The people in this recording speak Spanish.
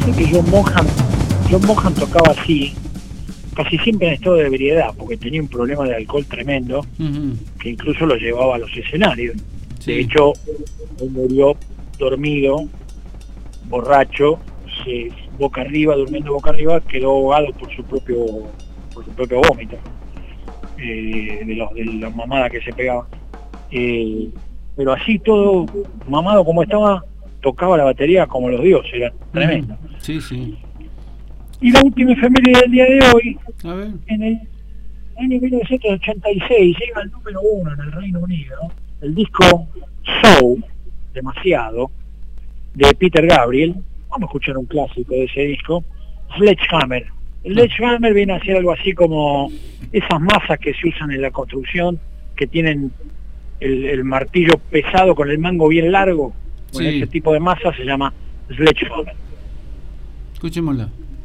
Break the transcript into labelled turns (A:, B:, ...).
A: sé que John Bonham tocaba así, casi siempre en estado de ebriedad, porque tenía un problema de alcohol tremendo, que incluso lo llevaba a los escenarios.
B: Sí.
A: De hecho, él murió dormido, borracho, durmiendo boca arriba, quedó ahogado por su propio vómito, de la mamada que se pegaba. Pero así todo mamado como estaba, tocaba la batería como los dioses, era tremendo.
B: Sí, sí.
A: Y la última efeméride del día de hoy,
B: A ver.
A: en el año 1986, llega al número 1 en el Reino Unido, el disco Soul, Demasiado, de Peter Gabriel. Vamos a escuchar un clásico de ese disco, Sledgehammer. El Sledgehammer viene a ser algo así como esas masas que se usan en la construcción, que tienen el martillo pesado con el mango bien largo. Bueno,
B: Sí.
A: ese tipo de masa se llama Sledgehammer.
B: Escuchémosla.